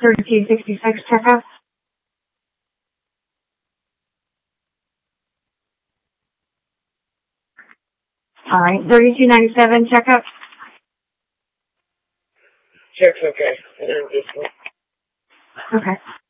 3266 checkout. All right, 3297 checkout. Check's okay. I didn't just Okay.